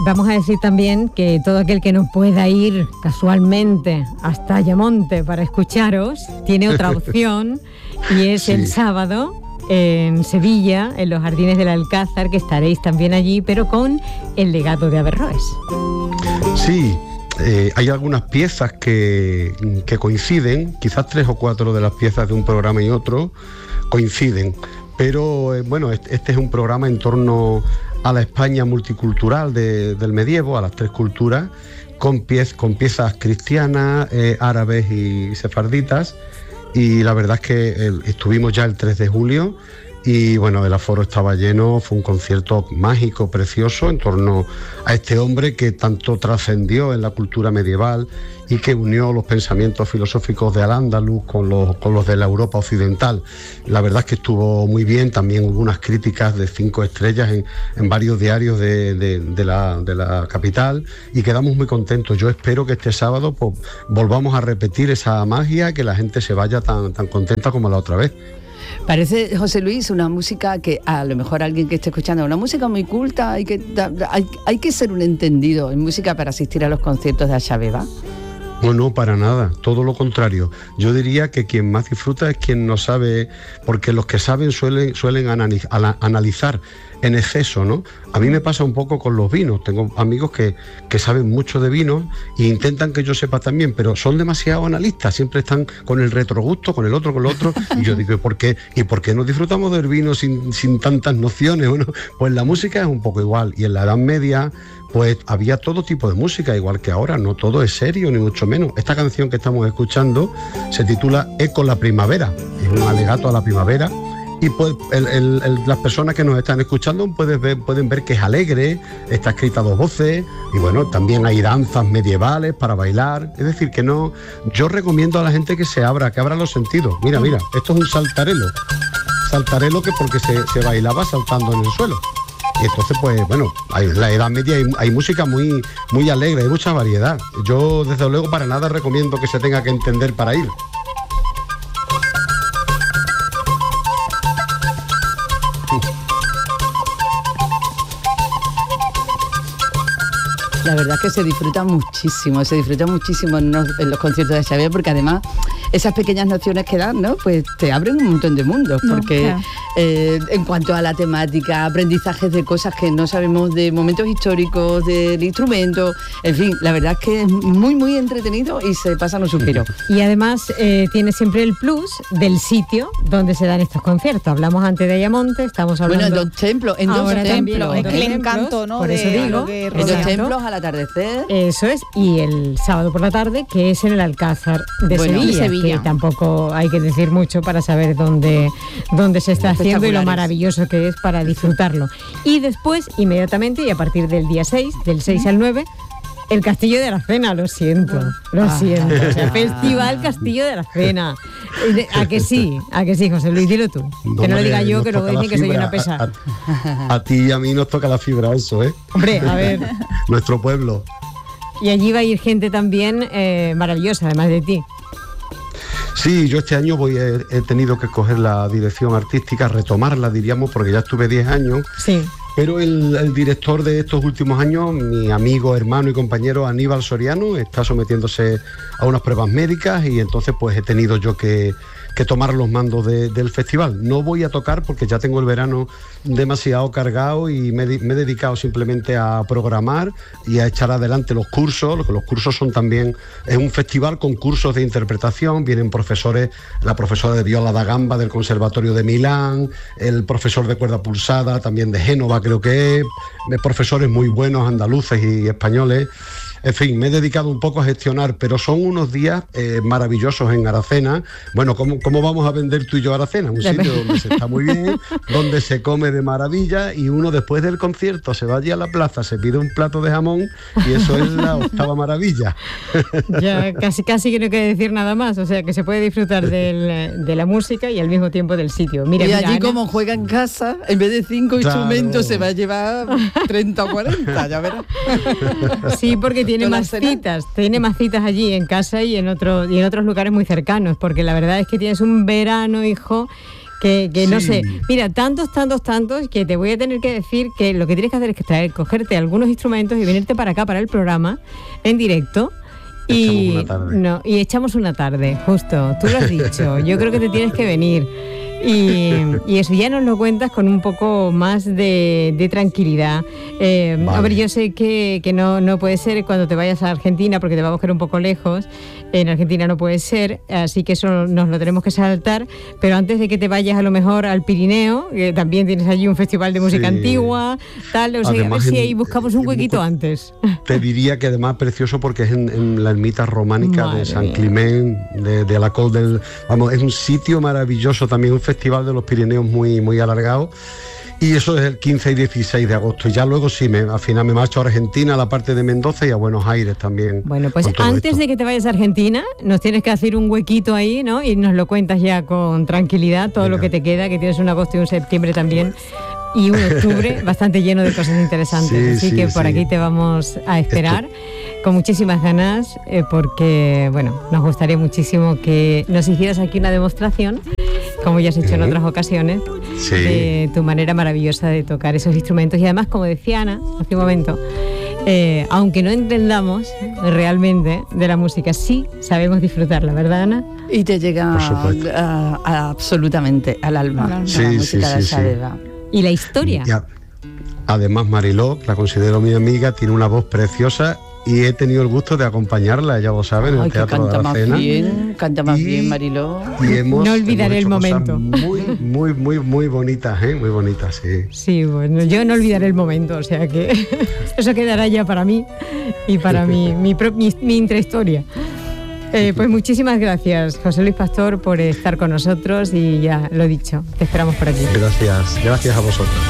Vamos a decir también que todo aquel que no pueda ir casualmente hasta Ayamonte para escucharos, tiene otra opción y es el sábado en Sevilla, en los Jardines del Alcázar, que estaréis también allí, pero con el legado de Averroes. Sí, hay algunas piezas que coinciden, quizás 3 o 4 de las piezas de un programa y otro coinciden, pero bueno, este es un programa en torno a la España multicultural del medievo, a las 3 culturas, con piezas cristianas, árabes y sefarditas, y la verdad es que estuvimos ya el 3 de julio y bueno, el aforo estaba lleno, fue un concierto mágico, precioso, en torno a este hombre que tanto trascendió en la cultura medieval y que unió los pensamientos filosóficos de Al-Ándalus con los de la Europa occidental. La verdad es que estuvo muy bien, también hubo unas críticas de 5 estrellas en varios diarios de la capital y quedamos muy contentos. Yo espero que este sábado pues, volvamos a repetir esa magia, que la gente se vaya tan contenta como la otra vez. Parece, José Luis, una música que a lo mejor alguien que esté escuchando, una música muy culta, hay que ser un entendido en música para asistir a los conciertos de Asha Beba. No, para nada, todo lo contrario. Yo diría que quien más disfruta es quien no sabe, porque los que saben suelen analizar en exceso, ¿no? A mí me pasa un poco con los vinos. Tengo amigos que saben mucho de vinos e intentan que yo sepa también, pero son demasiado analistas, siempre están con el retrogusto, con el otro, y yo digo, ¿por qué no disfrutamos del vino sin tantas nociones? Bueno, pues la música es un poco igual, y en la Edad Media pues había todo tipo de música, igual que ahora, no todo es serio, ni mucho menos. Esta canción que estamos escuchando se titula Eco la primavera, es un alegato a la primavera, y pues las personas que nos están escuchando pueden ver que es alegre, está escrita a 2 voces, y bueno, también hay danzas medievales para bailar, es decir, que no, yo recomiendo a la gente que abra los sentidos. Mira, esto es un saltarelo que porque se bailaba saltando en el suelo. Y entonces, pues bueno, en la Edad Media hay música muy, muy alegre, hay mucha variedad. Yo, desde luego, para nada recomiendo que se tenga que entender para ir. La verdad es que se disfruta muchísimo en los conciertos de Xavier, porque además esas pequeñas nociones que dan, ¿no? Pues te abren un montón de mundos, porque en cuanto a la temática, aprendizajes de cosas que no sabemos, de momentos históricos, del instrumento, en fin, la verdad es que es muy, muy entretenido y se pasan un suspiro. Y además tiene siempre el plus del sitio donde se dan estos conciertos. Hablamos antes de Ayamonte, estamos hablando... Bueno, en 2 templos, Es que el encanto, ¿no? Por eso digo, en 2 templos al atardecer. Eso es, y el sábado por la tarde, que es en el Alcázar de Sevilla, que tampoco hay que decir mucho para saber dónde se está haciendo y lo maravilloso que es para disfrutarlo. Y después, inmediatamente, y a partir del día 6, del 6 al 9, el Castillo de Aracena, lo siento. O sea, Festival Castillo de Aracena. ¿A que sí, José Luis? Dilo tú. Que no lo diga yo, que luego dicen que soy una pesada. A ti y a mí nos toca la fibra eso, ¿eh? Hombre, a ver. Nuestro pueblo. Y allí va a ir gente también maravillosa, además de ti. Sí, yo este año he tenido que coger la dirección artística, retomarla, diríamos, porque ya estuve 10 años. Sí. Pero el director de estos últimos años, mi amigo, hermano y compañero Aníbal Soriano, está sometiéndose a unas pruebas médicas y entonces pues he tenido yo que tomar los mandos del festival. No voy a tocar porque ya tengo el verano demasiado cargado y me he dedicado simplemente a programar y a echar adelante los cursos. Los cursos son también, es un festival con cursos de interpretación, vienen profesores, la profesora de viola da gamba del Conservatorio de Milán, el profesor de cuerda pulsada también de Génova creo que es, profesores muy buenos andaluces y españoles. En fin, me he dedicado un poco a gestionar, pero son unos días maravillosos en Aracena. Bueno, ¿cómo vamos a vender tú y yo Aracena? Un sitio donde se está muy bien, donde se come de maravilla y uno después del concierto se va allí a la plaza, se pide un plato de jamón y eso es la 8ª maravilla. Ya casi que no hay que decir nada más, o sea que se puede disfrutar de la música y al mismo tiempo del sitio. Mira, allí Ana, como juega en casa, en vez de 5 instrumentos se va a llevar 30 o 40, ya verás. Sí, porque tiene más citas allí en casa y en otros lugares muy cercanos, porque la verdad es que tienes un verano, hijo, que no sé. Mira, tantos, que te voy a tener que decir que lo que tienes que hacer es cogerte algunos instrumentos y venirte para acá, para el programa, en directo. Y echamos una tarde, justo, tú lo has dicho. Yo creo que te tienes que venir. Y eso ya nos lo cuentas con un poco más de tranquilidad. Vale. A ver, yo sé que no puede ser cuando te vayas a Argentina porque te va a coger un poco lejos. En Argentina no puede ser, así que eso nos lo tenemos que saltar. Pero antes de que te vayas a lo mejor al Pirineo, que también tienes allí un festival de música antigua, tal, o sea, además, a ver si ahí buscamos un huequito antes. Te diría que además precioso porque es en la ermita románica de San Climent, de la Col del... Vamos, es un sitio maravilloso, también un festival de los Pirineos muy alargado. Y eso es el 15 y 16 de agosto. Y ya luego al final me marcho a Argentina, a la parte de Mendoza y a Buenos Aires también. Bueno, pues antes de que te vayas a Argentina, nos tienes que hacer un huequito ahí, ¿no? Y nos lo cuentas ya con tranquilidad, todo lo que te queda, que tienes un agosto y un septiembre también. Y un octubre bastante lleno de cosas interesantes. Así que por aquí te vamos a esperar con muchísimas ganas, porque, bueno, nos gustaría muchísimo que nos hicieras aquí una demostración, como ya has hecho en otras ocasiones, de tu manera maravillosa de tocar esos instrumentos. Y además, como decía Ana hace un momento, aunque no entendamos realmente de la música, sí sabemos disfrutarla, ¿verdad, Ana? Y te llega absolutamente al alma la música de Saavedra. Y la historia. Además, Mariló, la considero mi amiga, tiene una voz preciosa y he tenido el gusto de acompañarla, ya lo saben, en el Teatro de la Cena. Canta más bien, Mariló. No olvidaré el momento. Muy bonitas, muy bonitas, sí. Sí, bueno, yo no olvidaré el momento, o sea que eso quedará ya para mí y para mi intrahistoria. Pues muchísimas gracias, José Luis Pastor, por estar con nosotros y ya lo dicho, te esperamos por aquí. Gracias a vosotros.